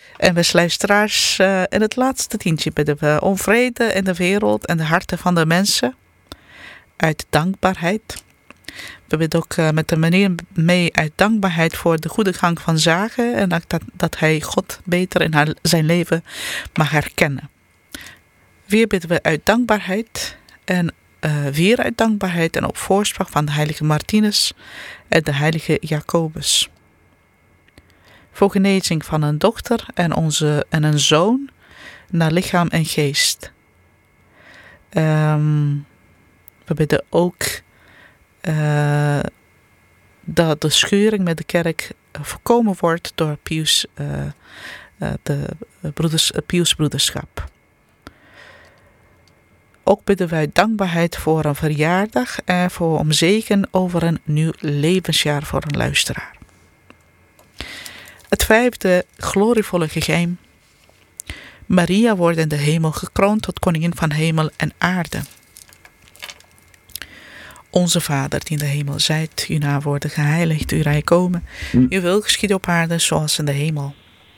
En beste luisteraars, in het laatste tientje bidden we om vrede in de wereld en de harten van de mensen. Uit dankbaarheid. We bidden ook met de meneer mee uit dankbaarheid voor de goede gang van zaken. En dat hij God beter in zijn leven mag herkennen. Weer bidden we uit dankbaarheid. En weer uit dankbaarheid en op voorspraak van de heilige Martinus en de heilige Jacobus. Voor genezing van een dochter en een zoon naar lichaam en geest. We bidden ook dat de scheuring met de kerk voorkomen wordt door Pius broederschap. Ook bidden wij dankbaarheid voor een verjaardag en om zegen over een nieuw levensjaar voor een luisteraar. Het vijfde glorievolle geheim. Maria wordt in de hemel gekroond tot koningin van hemel en aarde. Onze Vader die in de hemel zijt, uw naam worden geheiligd, uw rijk komen. Uw wil geschieden op aarde zoals in de hemel.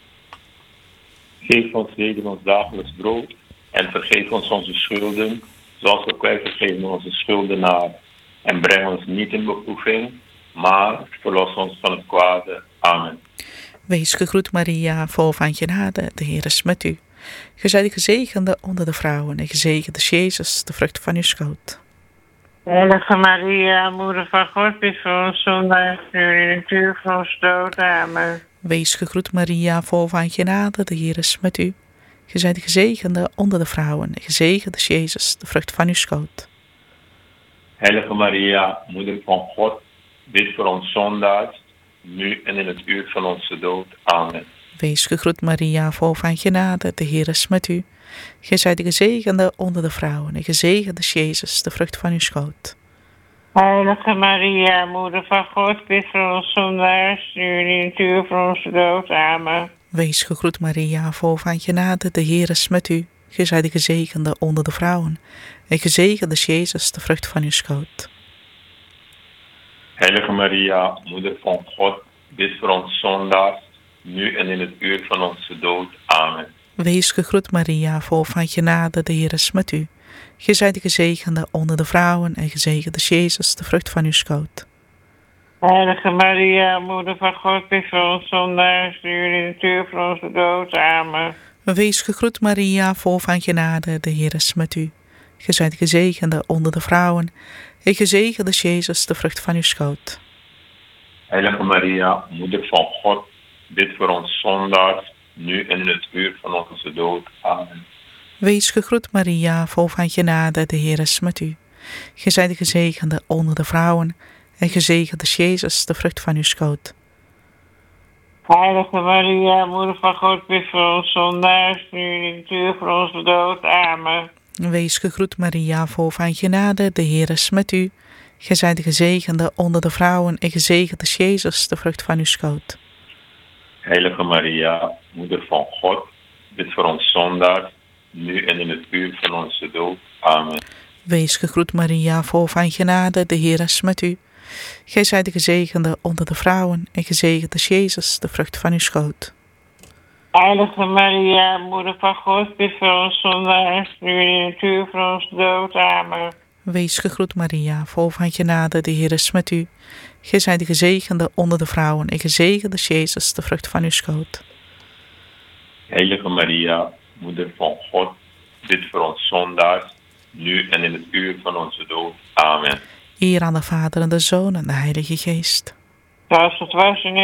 Geef ons heden ons dagelijks brood en vergeef ons onze schulden, zoals ook wij vergeven onze schuldenaren. En breng ons niet in beproeving, maar verlos ons van het kwade. Amen. Wees gegroet Maria, vol van genade, de Heer is met u. Gij zijt gezegende onder de vrouwen en gezegend is Jezus, de vrucht van uw schoot. Heilige Maria, moeder van God, bid voor ons zondaars, nu in het uur van ons dood. Amen. Wees gegroet Maria, vol van genade, de Heer is met u. Gij zijt gezegende onder de vrouwen en gezegend is Jezus, de vrucht van uw schoot. Heilige Maria, moeder van God, bid voor ons zondaars, nu en in het uur van onze dood. Amen. Wees gegroet Maria, vol van genade, de Heer is met u. Gij zijt gezegende onder de vrouwen en gezegend is Jezus, de vrucht van uw schoot. Heilige Maria, moeder van God, bid voor ons zondaars, nu en in het uur van onze dood. Amen. Wees gegroet Maria, vol van genade, de Heer is met u. Gij zijt gezegende onder de vrouwen en gezegend is Jezus, de vrucht van uw schoot. Heilige Maria, moeder van God, bid voor ons zondaars, nu en in het uur van onze dood. Amen. Wees gegroet Maria, vol van genade, de Heer is met u. Gij zijt gezegende onder de vrouwen en gezegend is Jezus, de vrucht van uw schoot. Heilige Maria, moeder van God, bid voor ons zondaars, nu en in het uur van onze dood. Amen. Wees gegroet Maria, vol van genade, de Heer is met u. Gij zijt gezegende onder de vrouwen en gezegend is Jezus, de vrucht van uw schoot. Heilige Maria, moeder van God, bid voor ons zondaars, nu en in het uur van onze dood. Amen. Wees gegroet Maria, vol van genade, de Heer is met u. Gij zijt gezegende onder de vrouwen en gezegend is Jezus, de vrucht van uw schoot. Heilige Maria, moeder van God, bid voor ons zondaars, nu en in het uur van onze dood. Amen. Wees gegroet Maria, vol van genade, de Heer is met u. Gij zijt gezegende onder de vrouwen en gezegend is Jezus, de vrucht van uw schoot. Heilige Maria, moeder van God, bid voor ons zondaars, nu en in het uur van onze dood. Amen. Wees gegroet Maria, vol van genade, de Heer is met u. Gij zijt gezegende onder de vrouwen en gezegend is Jezus, de vrucht van uw schoot. Heilige Maria, moeder van God, bid voor ons zondaars, nu en in het uur van onze dood. Amen. Wees gegroet Maria, vol van genade, de Heer is met u. Gij zijt gezegende onder de vrouwen en gezegend is Jezus, de vrucht van uw schoot. Heilige Maria, moeder van God, bid voor ons zondaars, nu en in het uur van onze dood. Amen. Eer aan de Vader en de Zoon en de Heilige Geest. Zoals het was in